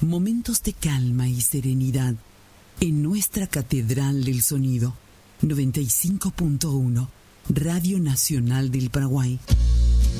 Momentos de calma y serenidad en nuestra Catedral del Sonido. 95.1 Radio Nacional del Paraguay.